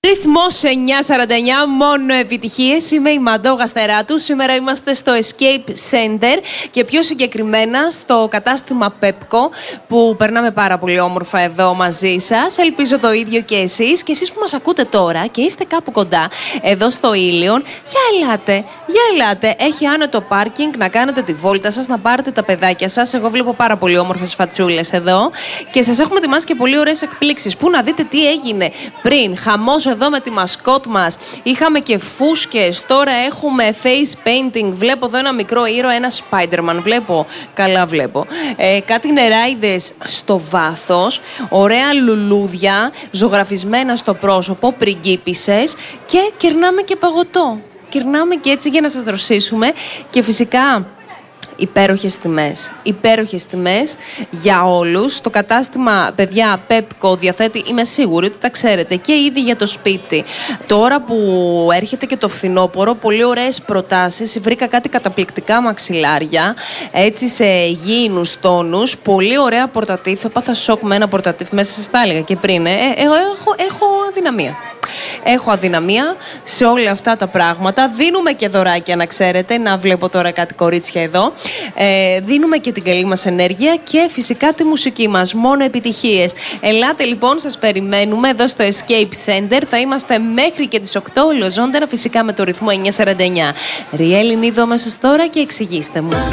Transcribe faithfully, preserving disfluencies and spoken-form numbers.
Ρυθμός εννιά σαράντα εννιά, μόνο επιτυχίες. Είμαι η Μαντώ Γαστεράτου. Σήμερα είμαστε στο Escape Center και πιο συγκεκριμένα στο κατάστημα Pepco, που περνάμε πάρα πολύ όμορφα εδώ μαζί σας. Ελπίζω το ίδιο και εσείς. Και εσείς που μας ακούτε τώρα και είστε κάπου κοντά, εδώ στο Ήλιον, για ελάτε, για ελάτε. Έχει άνετο πάρκινγκ, να κάνετε τη βόλτα σας, να πάρετε τα παιδάκια σας. Εγώ βλέπω πάρα πολύ όμορφες φατσούλες εδώ και σας έχουμε ετοιμάσει και πολύ ωραίες εκπλήξεις. Πού να δείτε τι έγινε πριν. Χαμός εδώ με τη μασκότ μας. Είχαμε και φούσκες. Τώρα έχουμε face painting. Βλέπω εδώ ένα μικρό ήρωα, ένα Spider-Man. Βλέπω. Καλά βλέπω. Ε, κάτι νεράιδες στο βάθος. Ωραία λουλούδια ζωγραφισμένα στο πρόσωπο. Πριγκίπισσες. Και κερνάμε και παγωτό. Κερνάμε και έτσι για να σας δροσίσουμε. Και φυσικά υπέροχες τιμές. Υπέροχες τιμές για όλους. Το κατάστημα, παιδιά, Pepco διαθέτει, είμαι σίγουρη ότι τα ξέρετε, και ήδη για το σπίτι. Τώρα που έρχεται και το φθινόπωρο, πολύ ωραίες προτάσεις. Βρήκα κάτι καταπληκτικά μαξιλάρια, έτσι σε γήινους τόνους. Πολύ ωραία πορτατίφ. Έπαθα σοκ με ένα πορτατίφ, μέσα σας τα έλεγα και πριν. Ε. Ε, εγώ έχω, έχω αδυναμία. Έχω αδυναμία σε όλα αυτά τα πράγματα. Δίνουμε και δωράκια, να ξέρετε. Να βλέπω τώρα κάτι κορίτσια εδώ. Ε, δίνουμε και την καλή μας ενέργεια και φυσικά τη μουσική μας. Μόνο επιτυχίες. Ελάτε λοιπόν, σας περιμένουμε εδώ στο Escape Center. Θα είμαστε μέχρι και τις οκτώ ολοζώντανα, φυσικά με το ρυθμό εννιά σαράντα εννιά. Ριέλ Νίδο αμέσως τώρα και εξηγήστε μου.